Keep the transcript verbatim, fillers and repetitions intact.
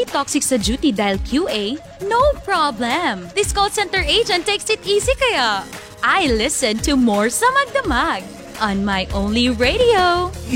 toxic sa duty dahil Q A? No problem! This call center agent takes it easy kaya. I listen to more sa Magdamag on my only radio.